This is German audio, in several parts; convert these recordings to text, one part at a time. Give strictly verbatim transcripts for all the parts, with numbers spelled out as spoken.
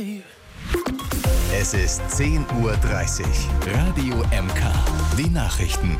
Es ist zehn Uhr dreißig. Radio M K. Die Nachrichten.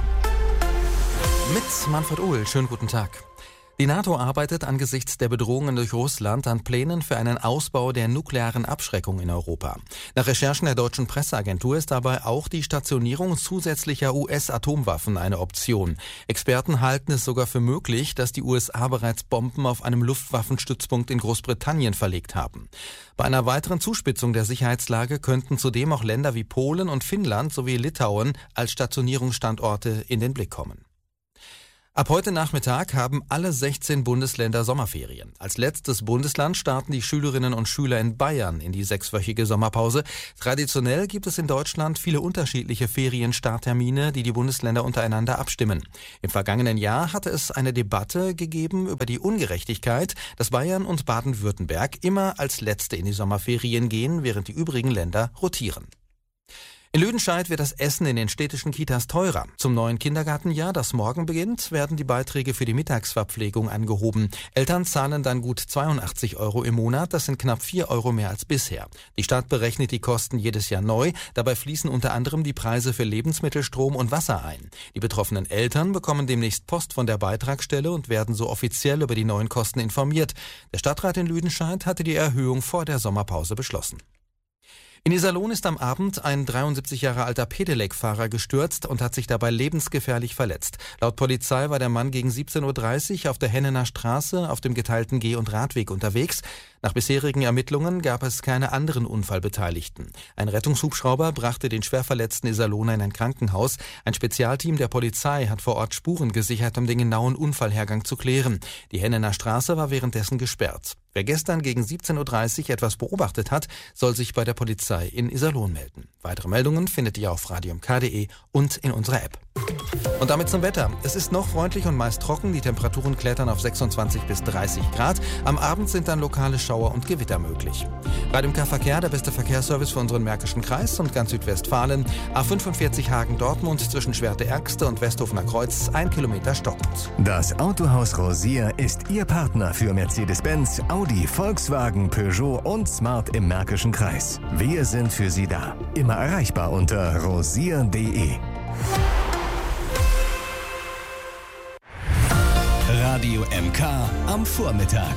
Mit Manfred Ohl. Schönen guten Tag. Die NATO arbeitet angesichts der Bedrohungen durch Russland an Plänen für einen Ausbau der nuklearen Abschreckung in Europa. Nach Recherchen der deutschen Presseagentur ist dabei auch die Stationierung zusätzlicher U S-Atomwaffen eine Option. Experten halten es sogar für möglich, dass die U S A bereits Bomben auf einem Luftwaffenstützpunkt in Großbritannien verlegt haben. Bei einer weiteren Zuspitzung der Sicherheitslage könnten zudem auch Länder wie Polen und Finnland sowie Litauen als Stationierungsstandorte in den Blick kommen. Ab heute Nachmittag haben alle sechzehn Bundesländer Sommerferien. Als letztes Bundesland starten die Schülerinnen und Schüler in Bayern in die sechswöchige Sommerpause. Traditionell gibt es in Deutschland viele unterschiedliche Ferienstarttermine, die die Bundesländer untereinander abstimmen. Im vergangenen Jahr hatte es eine Debatte gegeben über die Ungerechtigkeit, dass Bayern und Baden-Württemberg immer als Letzte in die Sommerferien gehen, während die übrigen Länder rotieren. In Lüdenscheid wird das Essen in den städtischen Kitas teurer. Zum neuen Kindergartenjahr, das morgen beginnt, werden die Beiträge für die Mittagsverpflegung angehoben. Eltern zahlen dann gut zweiundachtzig Euro im Monat, das sind knapp vier Euro mehr als bisher. Die Stadt berechnet die Kosten jedes Jahr neu, dabei fließen unter anderem die Preise für Lebensmittel, Strom und Wasser ein. Die betroffenen Eltern bekommen demnächst Post von der Beitragsstelle und werden so offiziell über die neuen Kosten informiert. Der Stadtrat in Lüdenscheid hatte die Erhöhung vor der Sommerpause beschlossen. In Iserlohn ist am Abend ein dreiundsiebzig Jahre alter Pedelec-Fahrer gestürzt und hat sich dabei lebensgefährlich verletzt. Laut Polizei war der Mann gegen siebzehn Uhr dreißig auf der Hennener Straße auf dem geteilten Geh- und Radweg unterwegs. Nach bisherigen Ermittlungen gab es keine anderen Unfallbeteiligten. Ein Rettungshubschrauber brachte den schwerverletzten Iserlohner in ein Krankenhaus. Ein Spezialteam der Polizei hat vor Ort Spuren gesichert, um den genauen Unfallhergang zu klären. Die Hennener Straße war währenddessen gesperrt. Wer gestern gegen siebzehn Uhr dreißig etwas beobachtet hat, soll sich bei der Polizei in Iserlohn melden. Weitere Meldungen findet ihr auf radio m k punkt d e und in unserer App. Und damit zum Wetter. Es ist noch freundlich und meist trocken. Die Temperaturen klettern auf sechsundzwanzig bis dreißig Grad. Am Abend sind dann lokale Schauer und Gewitter möglich. Radio M K Verkehr, der beste Verkehrsservice für unseren Märkischen Kreis und ganz Südwestfalen. A fünfundvierzig Hagen-Dortmund zwischen Schwerte-Ergste und Westhofener Kreuz, ein Kilometer stockend. Das Autohaus Rosier ist Ihr Partner für Mercedes-Benz, Audi, Volkswagen, Peugeot und Smart im Märkischen Kreis. Wir sind für Sie da. Immer erreichbar unter rosier punkt d e. Radio M K am Vormittag.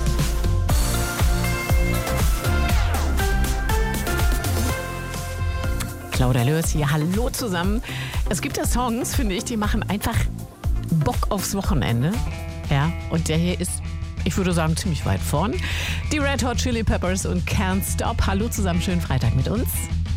Claudia Lörs hier, hallo zusammen. Es gibt ja Songs, finde ich, die machen einfach Bock aufs Wochenende. Ja, und der hier ist, ich würde sagen, ziemlich weit vorn. Die Red Hot Chili Peppers und Can't Stop. Hallo zusammen, schönen Freitag mit uns.